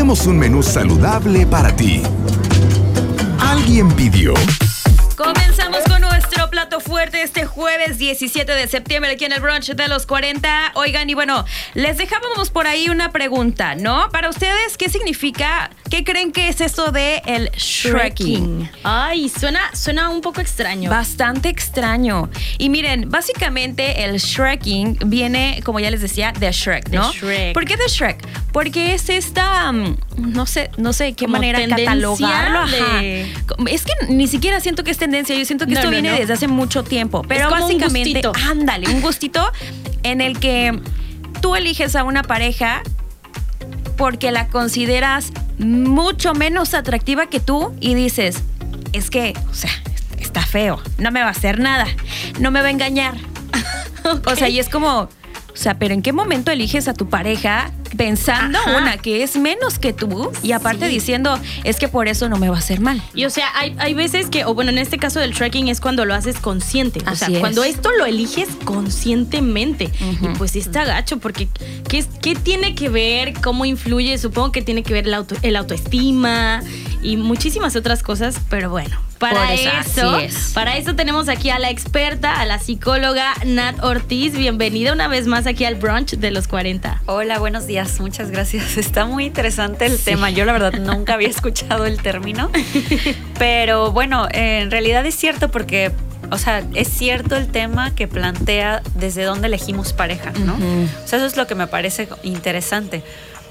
tenemos un menú saludable para ti. ¿Alguien pidió? Comenzamos con nuestro plato fuerte este jueves 17 de septiembre aquí en el brunch de los 40. Oigan, y bueno, les dejábamos por ahí una pregunta, ¿no? Para ustedes, ¿qué significa, qué creen que es esto de el shrekking? Ay, suena un poco extraño. Bastante extraño. Y miren, básicamente el shrekking viene, como ya les decía, de Shrek, ¿no? De Shrek. ¿Por qué de Shrek? Porque es esta, no sé de qué como manera catalogarlo. de... Es que ni siquiera siento que es tendencia. Yo siento que esto viene desde hace mucho tiempo. Pero es como básicamente, un gustito en el que tú eliges a una pareja porque la consideras mucho menos atractiva que tú y dices, es que, o sea, está feo, no me va a hacer nada, no me va a engañar. Okay. O sea, y es como... O sea, pero ¿en qué momento eliges a tu pareja pensando que es menos que tú y aparte diciendo, es que por eso no me va a hacer mal? Y o sea, hay veces que, o bueno, en este caso del tracking es cuando lo haces consciente. O sea, cuando esto lo eliges conscientemente. Y pues sí está gacho, porque ¿qué tiene que ver? ¿Cómo influye? Supongo que tiene que ver el autoestima y muchísimas otras cosas, pero bueno. Para eso tenemos aquí a la experta, a la psicóloga Nat Ortiz. Bienvenida una vez más aquí al brunch de los 40. Hola, buenos días, muchas gracias. Está muy interesante el tema. Yo la verdad nunca había escuchado el término, pero bueno, en realidad es cierto porque, o sea, es cierto el tema que plantea desde dónde elegimos pareja, ¿no? O sea, eso es lo que me parece interesante.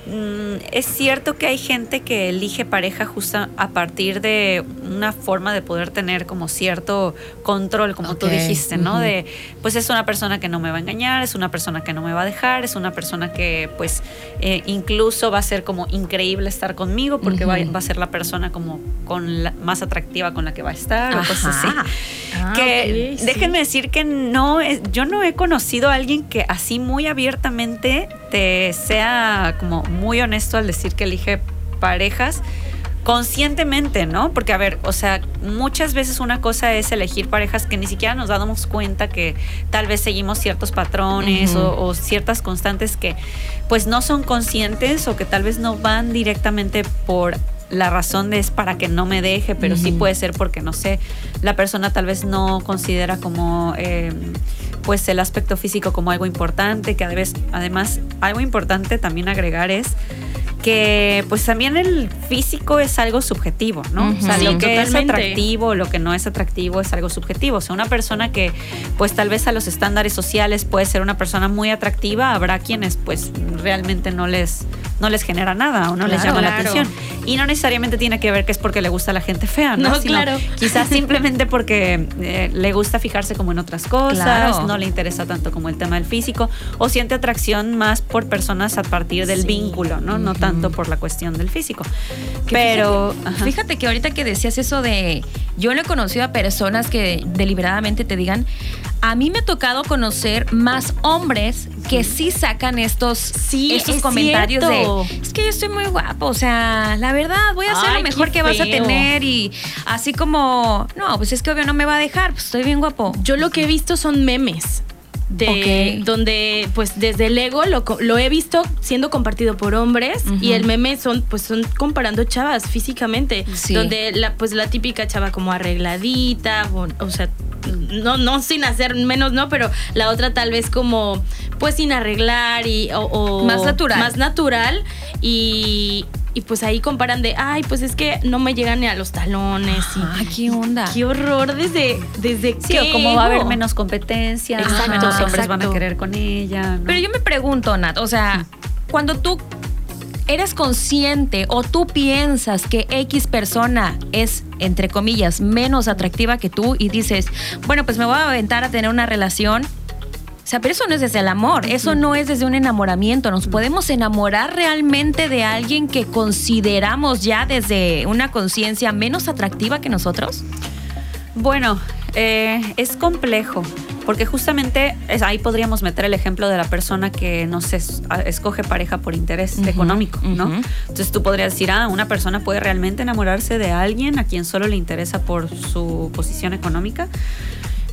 Es cierto que hay gente que elige pareja justo a partir de una forma de poder tener como cierto control, como tú dijiste, ¿no? De, pues es una persona que no me va a engañar, es una persona que no me va a dejar, es una persona que pues incluso va a ser como increíble estar conmigo porque va a ser la persona como más atractiva con la que va a estar o cosas así. Déjenme decir que yo no he conocido a alguien que así muy abiertamente te sea como muy honesto al decir que elige parejas conscientemente, ¿no? Porque, a ver, o sea, muchas veces una cosa es elegir parejas que ni siquiera nos damos cuenta que tal vez seguimos ciertos patrones o ciertas constantes que pues no son conscientes o que tal vez no van directamente por la razón es para que no me deje, pero sí puede ser porque, no sé, la persona tal vez no considera como pues el aspecto físico como algo importante, que además algo importante también agregar es que pues también el físico es algo subjetivo, ¿no? O sea, lo que es atractivo, lo que no es atractivo es algo subjetivo. O sea, una persona que pues tal vez a los estándares sociales puede ser una persona muy atractiva, habrá quienes pues realmente no les genera nada o no les llama la atención. Y no necesariamente tiene que ver que es porque le gusta la gente fea, ¿no? Sino quizás simplemente porque le gusta fijarse como en otras cosas, no le interesa tanto como el tema del físico o siente atracción más por personas a partir del vínculo, ¿no? No tanto por la cuestión del físico. Pero fíjate que ahorita que decías eso de yo no he conocido a personas que deliberadamente te digan, a mí me ha tocado conocer más hombres que sí sacan estos comentarios cierto. es que yo estoy muy guapo, o sea, la verdad voy a hacer lo mejor que vas a tener y así como, no, pues es que obvio no me va a dejar, pues estoy bien guapo. Yo lo que he visto son memes. Donde pues desde el ego lo he visto siendo compartido por hombres y el meme son comparando chavas físicamente, donde la típica chava como arregladita, o sea, no sin hacer menos, no, pero la otra tal vez como pues sin arreglar o más natural y pues ahí comparan de, ay, pues es que no me llegan ni a los talones. ¿Qué onda? Qué horror desde sí, o como va a haber menos competencia, menos hombres van a querer con ella, ¿no? Pero yo me pregunto, Nat, o sea, cuando tú eres consciente o tú piensas que X persona es, entre comillas, menos atractiva que tú y dices, bueno, pues me voy a aventar a tener una relación. O sea, pero eso no es desde el amor, eso no es desde un enamoramiento. ¿Nos podemos enamorar realmente de alguien que consideramos ya desde una conciencia menos atractiva que nosotros? Bueno, es complejo, porque justamente ahí podríamos meter el ejemplo de la persona que, no sé, escoge pareja por interés económico, ¿no? Entonces tú podrías decir, una persona puede realmente enamorarse de alguien a quien solo le interesa por su posición económica.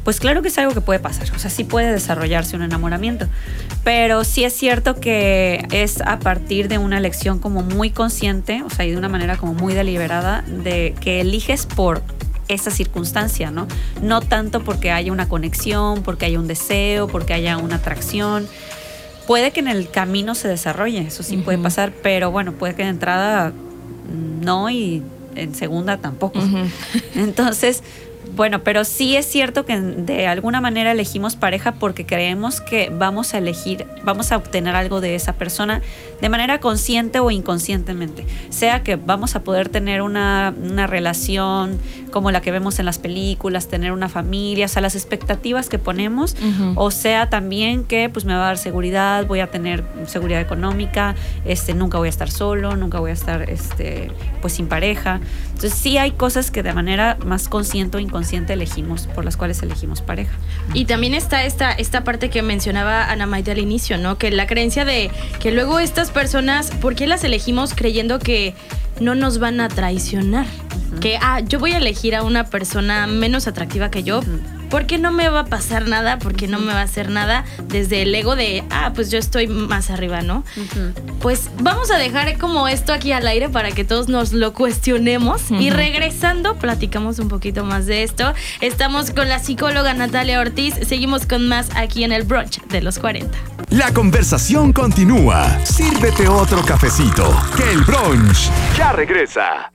pues claro que es algo que puede pasar. O sea, sí puede desarrollarse un enamoramiento. Pero sí es cierto que es a partir de una elección como muy consciente, o sea, y de una manera como muy deliberada, de que eliges por esa circunstancia, ¿no? No tanto porque haya una conexión, porque haya un deseo, porque haya una atracción. Puede que en el camino se desarrolle, eso sí puede pasar, pero bueno, puede que de entrada no y en segunda tampoco. Entonces, bueno, pero sí es cierto que de alguna manera elegimos pareja porque creemos que vamos a obtener algo de esa persona de manera consciente o inconscientemente. Sea que vamos a poder tener una relación como la que vemos en las películas, tener una familia, o sea, las expectativas que ponemos, o sea también que pues me va a dar seguridad, voy a tener seguridad económica, nunca voy a estar solo, nunca voy a estar pues sin pareja. Entonces sí hay cosas que de manera más consciente o inconsciente elegimos, por las cuales elegimos pareja. Y también está esta parte que mencionaba Ana Maite al inicio, ¿no? Que la creencia de que luego estas personas, ¿por qué las elegimos creyendo que no nos van a traicionar? Que yo voy a elegir a una persona menos atractiva que yo, porque no me va a pasar nada, porque no me va a hacer nada, desde el ego de, pues yo estoy más arriba, ¿no? Pues vamos a dejar como esto aquí al aire para que todos nos lo cuestionemos y regresando platicamos un poquito más de esto. Estamos con la psicóloga Natalia Ortiz, seguimos con más aquí en el brunch de los 40. La conversación continúa. Sírvete otro cafecito, que el brunch ya regresa.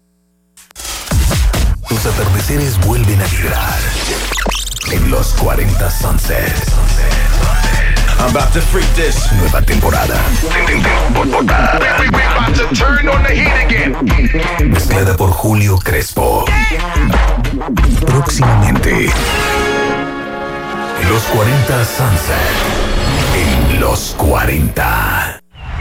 Los atardeceres vuelven a vibrar en los 40 Sunset. I'm about to freak this. Nueva temporada. Mezclada por Julio Crespo. Próximamente en los 40 Sunset. En los 40.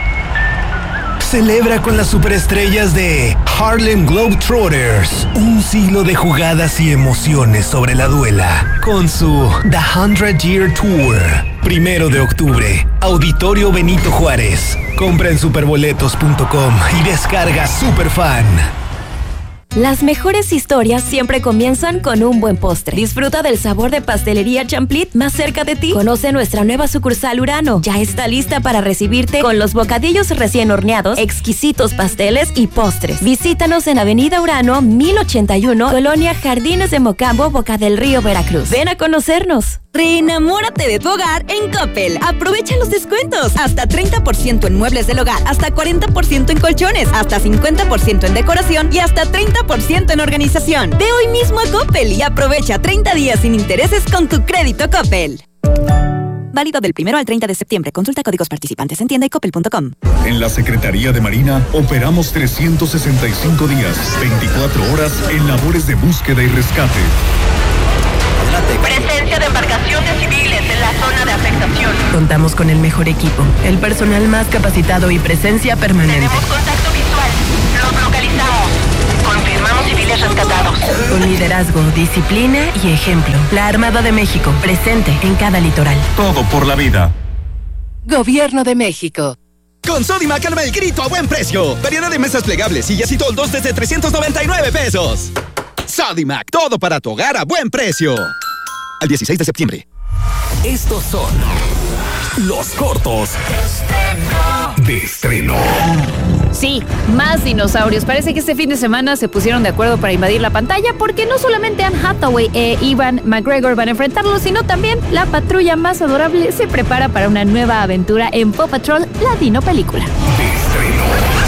Celebra con las superestrellas de Harlem Globetrotters, un siglo de jugadas y emociones sobre la duela, con su The 100 Year Tour. 1 de octubre, Auditorio Benito Juárez. Compra en superboletos.com y descarga Superfan. Las mejores historias siempre comienzan con un buen postre. Disfruta del sabor de Pastelería Champlit más cerca de ti. Conoce nuestra nueva sucursal Urano. Ya está lista para recibirte con los bocadillos recién horneados, exquisitos pasteles y postres. Visítanos en Avenida Urano, 1081, Colonia Jardines de Mocambo, Boca del Río, Veracruz. Ven a conocernos. Reenamórate de tu hogar en Coppel. Aprovecha los descuentos. Hasta 30% en muebles del hogar, hasta 40% en colchones, hasta 50% en decoración y hasta 30% en organización. Ve hoy mismo a Coppel y aprovecha 30 días sin intereses con tu crédito Coppel. Válido del 1 al 30 de septiembre. Consulta códigos participantes en tienda y coppel.com. En la Secretaría de Marina operamos 365 días, 24 horas en labores de búsqueda y rescate. Presencia de embarcaciones civiles en la zona de afectación. Contamos con el mejor equipo, el personal más capacitado y presencia permanente. Tenemos contacto visual. Los localizamos. Confirmamos civiles rescatados. Con liderazgo, disciplina y ejemplo. La Armada de México, presente en cada litoral. Todo por la vida. Gobierno de México. Con Sodimac arma el grito a buen precio. Variedad de mesas plegables, sillas y toldos desde 399 pesos. Sodimac, todo para tu hogar a buen precio. Al 16 de septiembre. Estos son los cortos de estreno. Sí, más dinosaurios. Parece que este fin de semana se pusieron de acuerdo para invadir la pantalla porque no solamente Anne Hathaway e Ewan McGregor van a enfrentarlos, sino también la patrulla más adorable se prepara para una nueva aventura en Paw Patrol, la Dino película. De estreno.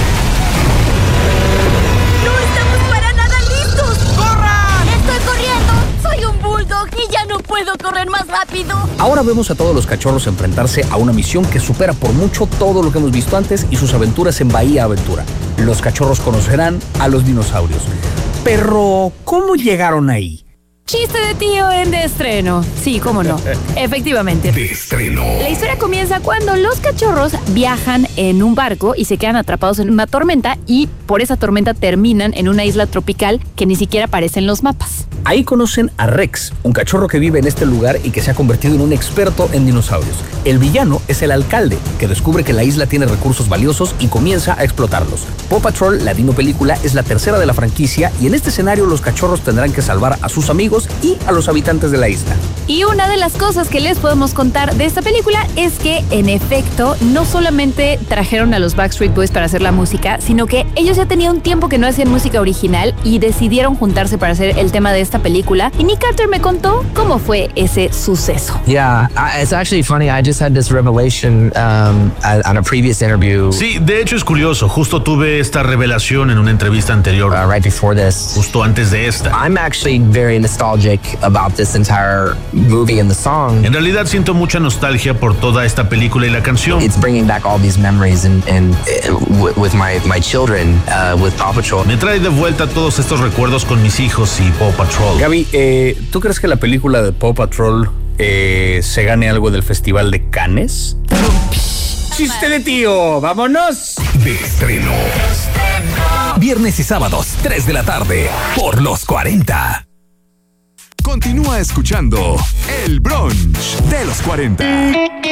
Y ya no puedo correr más rápido. Ahora vemos a todos los cachorros enfrentarse a una misión que supera por mucho todo lo que hemos visto antes y sus aventuras en Bahía Aventura. Los cachorros conocerán a los dinosaurios. Pero, ¿cómo llegaron ahí? Chiste de tío en De Estreno. Sí, cómo no. Efectivamente. De estreno. La historia comienza cuando los cachorros viajan en un barco y se quedan atrapados en una tormenta y por esa tormenta terminan en una isla tropical que ni siquiera aparece en los mapas. Ahí conocen a Rex, un cachorro que vive en este lugar y que se ha convertido en un experto en dinosaurios. El villano es el alcalde, que descubre que la isla tiene recursos valiosos y comienza a explotarlos. Paw Patrol, la Dino película, es la tercera de la franquicia y en este escenario los cachorros tendrán que salvar a sus amigos amigos y a los habitantes de la isla. Y una de las cosas que les podemos contar de esta película es que, en efecto, no solamente trajeron a los Backstreet Boys para hacer la música, sino que ellos ya tenían un tiempo que no hacían música original y decidieron juntarse para hacer el tema de esta película. Y Nick Carter me contó cómo fue ese suceso. Yeah, it's actually funny. I just had this revelation on a previous interview. Sí, de hecho es curioso. Justo tuve esta revelación en una entrevista anterior. Right before this. Justo antes de esta. I'm actually very nostalgic about this entire movie and the song. En realidad siento mucha nostalgia por toda esta película y la canción. It's bringing back all these memories and with my children with Paw Patrol. Me trae de vuelta todos estos recuerdos con mis hijos y Paw Patrol. Gaby, ¿tú crees que la película de Paw Patrol se gane algo del Festival de Cannes? ¡Chiste de tío! ¡Vámonos! De estreno. Viernes y sábados, 3 de la tarde, por los 40. Continúa escuchando El Brunch de los 40.